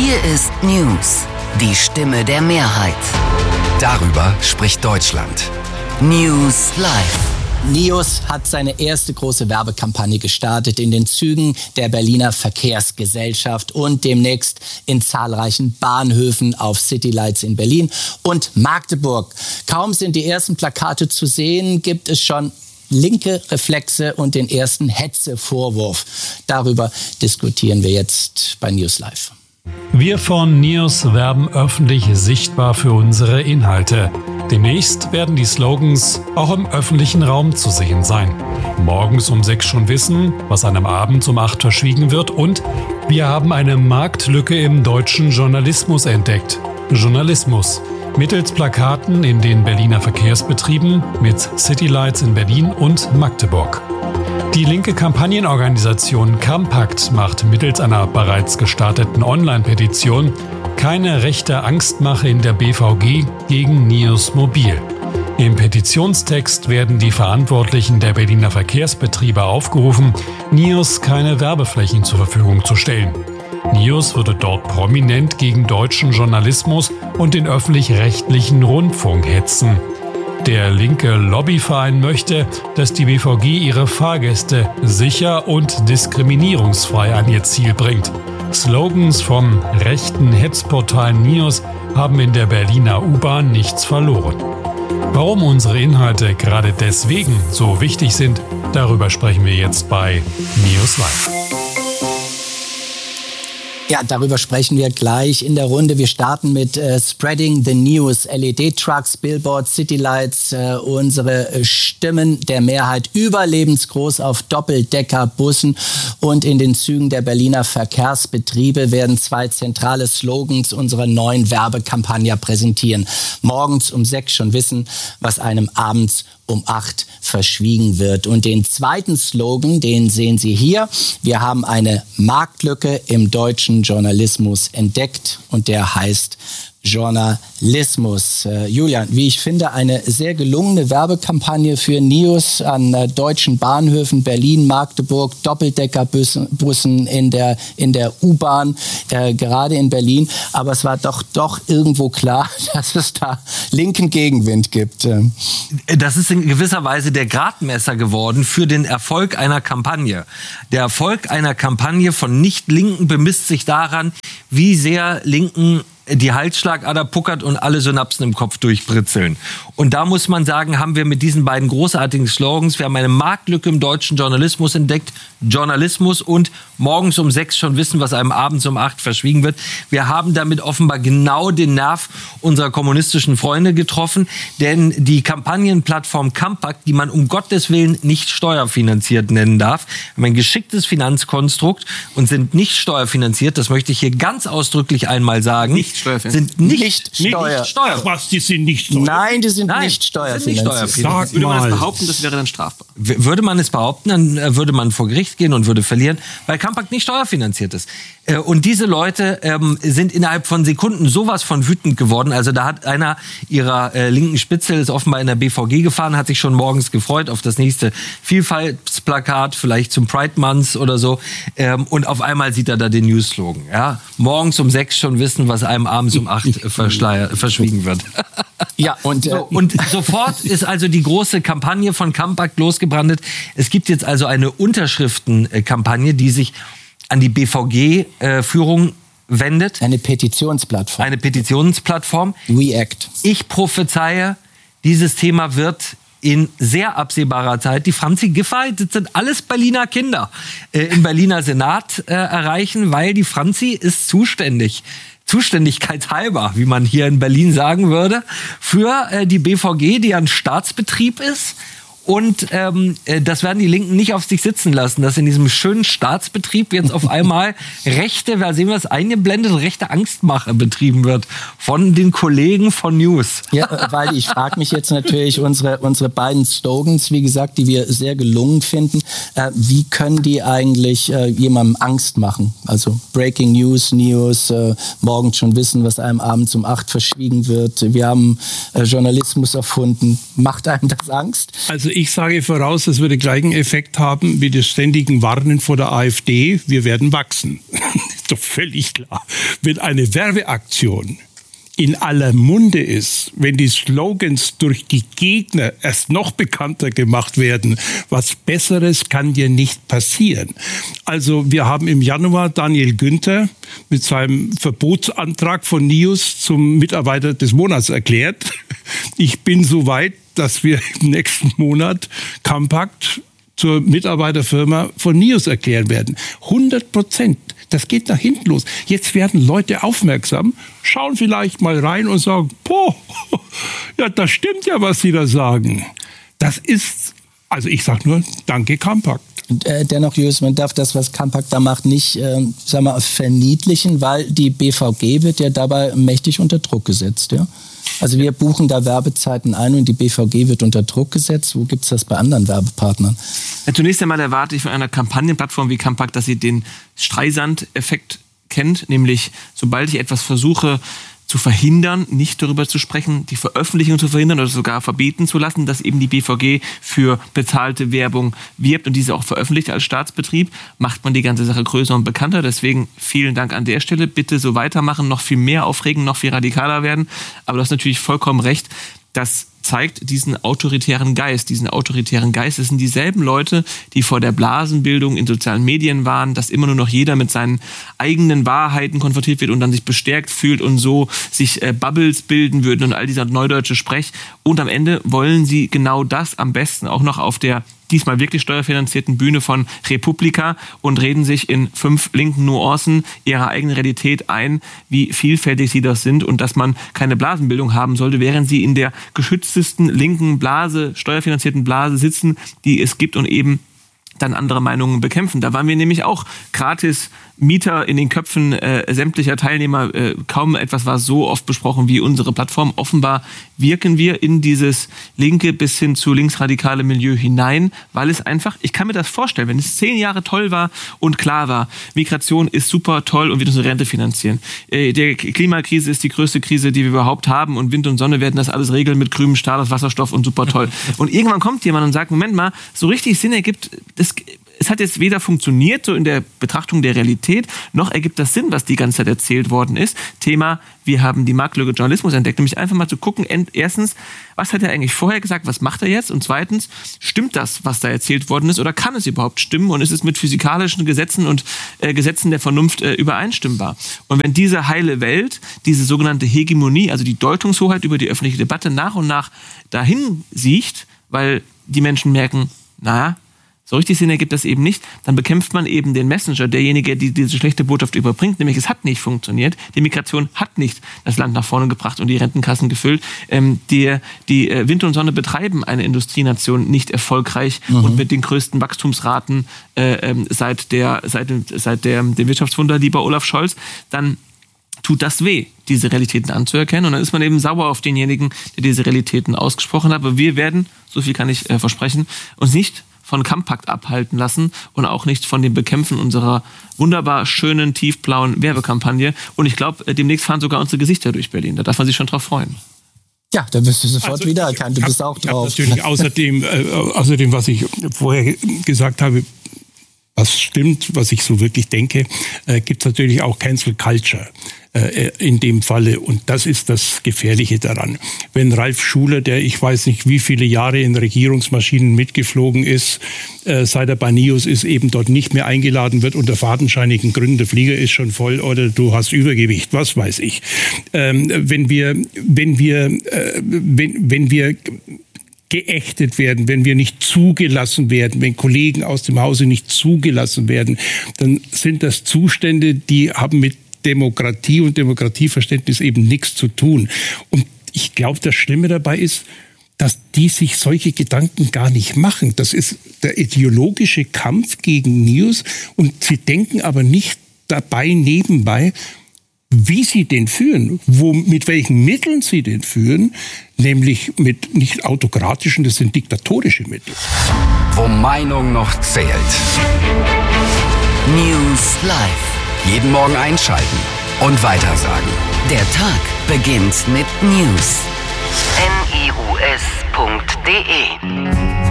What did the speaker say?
Hier ist News, die Stimme der Mehrheit. Darüber spricht Deutschland. News Live. NIOS hat seine erste große Werbekampagne gestartet in den Zügen der Berliner Verkehrsgesellschaft und demnächst in zahlreichen Bahnhöfen auf Citylights in Berlin und Magdeburg. Kaum sind die ersten Plakate zu sehen, gibt es schon linke Reflexe und den ersten Hetzevorwurf. Darüber diskutieren wir jetzt bei News Live. Wir von NIOS werben öffentlich sichtbar für unsere Inhalte. Demnächst werden die Slogans auch im öffentlichen Raum zu sehen sein. Morgens um 6 schon wissen, was einem abends um 8 verschwiegen wird, und wir haben eine Marktlücke im deutschen Journalismus entdeckt. Journalismus. Mittels Plakaten in den Berliner Verkehrsbetrieben mit Citylights in Berlin und Magdeburg. Die linke Kampagnenorganisation Campact macht mittels einer bereits gestarteten Online-Petition keine rechte Angstmache in der BVG gegen NIOS Mobil. Im Petitionstext werden die Verantwortlichen der Berliner Verkehrsbetriebe aufgerufen, NIOS keine Werbeflächen zur Verfügung zu stellen. NIOS würde dort prominent gegen deutschen Journalismus und den öffentlich-rechtlichen Rundfunk hetzen. Der linke Lobbyverein möchte, dass die BVG ihre Fahrgäste sicher und diskriminierungsfrei an ihr Ziel bringt. Slogans vom rechten Hetzportal NIOS haben in der Berliner U-Bahn nichts verloren. Warum unsere Inhalte gerade deswegen so wichtig sind, darüber sprechen wir jetzt bei News Live. Ja, darüber sprechen wir gleich in der Runde. Wir starten mit Spreading the News, LED-Trucks, Billboards, Citylights, unsere Stimmen der Mehrheit überlebensgroß auf Doppeldeckerbussen und in den Zügen der Berliner Verkehrsbetriebe werden 2 zentrale Slogans unserer neuen Werbekampagne präsentieren. Morgens um 6 schon wissen, was einem abends um 8 verschwiegen wird. Und den zweiten Slogan, den sehen Sie hier. Wir haben eine Marktlücke im deutschen Journalismus entdeckt und der heißt Journalismus. Julian, wie ich finde, eine sehr gelungene Werbekampagne für NIOS an deutschen Bahnhöfen, Berlin, Magdeburg, Doppeldeckerbussen in der U-Bahn, gerade in Berlin. Aber es war doch irgendwo klar, dass es da linken Gegenwind gibt. Das ist in gewisser Weise der Gradmesser geworden für den Erfolg einer Kampagne. Der Erfolg einer Kampagne von Nicht-Linken bemisst sich daran, wie sehr Linken die Halsschlagader puckert und alle Synapsen im Kopf durchbritzeln. Und da muss man sagen, haben wir mit diesen beiden großartigen Slogans, wir haben eine Marktlücke im deutschen Journalismus entdeckt, Journalismus und morgens um 6 schon wissen, was einem abends um 8 verschwiegen wird. Wir haben damit offenbar genau den Nerv unserer kommunistischen Freunde getroffen, denn die Kampagnenplattform Campact, die man um Gottes Willen nicht steuerfinanziert nennen darf, haben ein geschicktes Finanzkonstrukt und sind nicht steuerfinanziert, das möchte ich hier ganz ausdrücklich einmal sagen. Sind nicht steuerfinanziert. Was, die sind nicht steuerfinanziert? Nein, die sind nicht steuerfinanziert. Würde man das behaupten, das wäre dann strafbar? Würde man es behaupten, dann würde man vor Gericht gehen und würde verlieren, weil Campact nicht steuerfinanziert ist. Und diese Leute sind innerhalb von Sekunden sowas von wütend geworden. Also da hat einer ihrer linken Spitzel, ist offenbar in der BVG gefahren, hat sich schon morgens gefreut auf das nächste Vielfaltsplakat, vielleicht zum Pride Month oder so. Und auf einmal sieht er da den News-Slogan. Ja? Morgens um 6 schon wissen, was einem abends um 8 verschwiegen wird. Ja, und sofort ist also die große Kampagne von Campact losgebrannt. Es gibt jetzt also eine Unterschriftenkampagne, die sich an die BVG-Führung wendet. Eine Petitionsplattform. Eine Petitionsplattform. React. Ich prophezeie, dieses Thema wird in sehr absehbarer Zeit die Franzi Giffey, das sind alles Berliner Kinder, im Berliner Senat erreichen, weil die Franzi ist zuständigkeitshalber, wie man hier in Berlin sagen würde, für die BVG, die ein Staatsbetrieb ist. Und das werden die Linken nicht auf sich sitzen lassen, dass in diesem schönen Staatsbetrieb jetzt auf einmal da sehen wir es eingeblendet, rechte Angstmache betrieben wird von den Kollegen von News. Ja, weil ich frage mich jetzt natürlich, unsere beiden Slogans, wie gesagt, die wir sehr gelungen finden, wie können die eigentlich jemandem Angst machen? Also Breaking News, News, morgens schon wissen, was einem abends um 8 verschwiegen wird. Wir haben Journalismus erfunden. Macht einem das Angst? Also ich sage voraus, es würde gleichen Effekt haben wie das ständigen Warnen vor der AfD. Wir werden wachsen. doch völlig klar. Wenn eine Werbeaktion in aller Munde ist, wenn die Slogans durch die Gegner erst noch bekannter gemacht werden, was Besseres kann dir nicht passieren. Also wir haben im Januar Daniel Günther mit seinem Verbotsantrag von NIOS zum Mitarbeiter des Monats erklärt. Ich bin so weit, dass wir im nächsten Monat Compact zur Mitarbeiterfirma von NIOS erklären werden. 100%. Das geht nach hinten los. Jetzt werden Leute aufmerksam, schauen vielleicht mal rein und sagen, boah, ja, das stimmt ja, was Sie da sagen. Das ist, also ich sage nur, danke Compact. Und, dennoch, Julius, man darf das, was Compact da macht, nicht verniedlichen, weil die BVG wird ja dabei mächtig unter Druck gesetzt. Ja? Also wir buchen da Werbezeiten ein und die BVG wird unter Druck gesetzt. Wo gibt es das bei anderen Werbepartnern? Ja, zunächst einmal erwarte ich von einer Kampagnenplattform wie Compact, dass sie den Streisand-Effekt kennt, nämlich sobald ich etwas versuche zu verhindern, nicht darüber zu sprechen, die Veröffentlichung zu verhindern oder sogar verbieten zu lassen, dass eben die BVG für bezahlte Werbung wirbt und diese auch veröffentlicht als Staatsbetrieb, macht man die ganze Sache größer und bekannter. Deswegen vielen Dank an der Stelle. Bitte so weitermachen, noch viel mehr aufregen, noch viel radikaler werden. Aber du hast natürlich vollkommen recht. Das zeigt diesen autoritären Geist. Diesen autoritären Geist, das sind dieselben Leute, die vor der Blasenbildung in sozialen Medien waren, dass immer nur noch jeder mit seinen eigenen Wahrheiten konfrontiert wird und dann sich bestärkt fühlt und so sich Bubbles bilden würden und all dieser neudeutsche Sprech. Und am Ende wollen sie genau das am besten auch noch auf der diesmal wirklich steuerfinanzierten Bühne von Republika und reden sich in 5 linken Nuancen ihrer eigenen Realität ein, wie vielfältig sie das sind und dass man keine Blasenbildung haben sollte, während sie in der geschütztesten linken Blase, steuerfinanzierten Blase sitzen, die es gibt und eben dann andere Meinungen bekämpfen. Da waren wir nämlich auch gratis Mieter in den Köpfen sämtlicher Teilnehmer. Kaum etwas war so oft besprochen wie unsere Plattform. Offenbar wirken wir in dieses linke bis hin zu linksradikale Milieu hinein, weil es einfach, ich kann mir das vorstellen, wenn es 10 Jahre toll war und klar war, Migration ist super toll und wird unsere Rente finanzieren. Die Klimakrise ist die größte Krise, die wir überhaupt haben und Wind und Sonne werden das alles regeln mit grünem Stahl aus Wasserstoff und super toll. Und irgendwann kommt jemand und sagt, Moment mal, so richtig Sinn ergibt, es hat jetzt weder funktioniert, so in der Betrachtung der Realität, noch ergibt das Sinn, was die ganze Zeit erzählt worden ist. Thema, wir haben die Marktlücke Journalismus entdeckt, nämlich einfach mal zu gucken, erstens, was hat er eigentlich vorher gesagt, was macht er jetzt? Und zweitens, stimmt das, was da erzählt worden ist, oder kann es überhaupt stimmen und ist es mit physikalischen Gesetzen und Gesetzen der Vernunft übereinstimmbar? Und wenn diese heile Welt, diese sogenannte Hegemonie, also die Deutungshoheit über die öffentliche Debatte nach und nach dahin siecht, weil die Menschen merken, naja, so richtig Sinn ergibt das eben nicht, dann bekämpft man eben den Messenger, derjenige, der diese schlechte Botschaft überbringt, nämlich es hat nicht funktioniert, die Migration hat nicht das Land nach vorne gebracht und die Rentenkassen gefüllt. Die Wind und Sonne betreiben eine Industrienation nicht erfolgreich und mit den größten Wachstumsraten seit dem Wirtschaftswunder, lieber Olaf Scholz, dann tut das weh, diese Realitäten anzuerkennen. Und dann ist man eben sauer auf denjenigen, der diese Realitäten ausgesprochen hat. Aber wir werden, so viel kann ich versprechen, uns nicht von Compact abhalten lassen und auch nicht von dem Bekämpfen unserer wunderbar schönen, tiefblauen Werbekampagne. Und ich glaube, demnächst fahren sogar unsere Gesichter durch Berlin. Da darf man sich schon drauf freuen. Ja, da wirst du sofort wiedererkannt. Du bist auch drauf. Natürlich außerdem, was ich vorher gesagt habe, was stimmt, was ich so wirklich denke, gibt es natürlich auch Cancel Culture in dem Falle. Und das ist das Gefährliche daran. Wenn Ralf Schuler, der ich weiß nicht wie viele Jahre in Regierungsmaschinen mitgeflogen ist, seit er bei NIOS ist, eben dort nicht mehr eingeladen wird unter fadenscheinigen Gründen, der Flieger ist schon voll oder du hast Übergewicht, was weiß ich. Wenn wir geächtet werden, wenn wir nicht zugelassen werden, wenn Kollegen aus dem Hause nicht zugelassen werden, dann sind das Zustände, die haben mit Demokratie und Demokratieverständnis eben nichts zu tun. Und ich glaube, das Schlimme dabei ist, dass die sich solche Gedanken gar nicht machen. Das ist der ideologische Kampf gegen NIOS und sie denken aber nicht dabei nebenbei, wie sie den führen, mit welchen Mitteln sie den führen, nämlich mit nicht autokratischen, das sind diktatorische Mittel. Wo Meinung noch zählt. News Live. Jeden Morgen einschalten und weitersagen. Der Tag beginnt mit News. news.de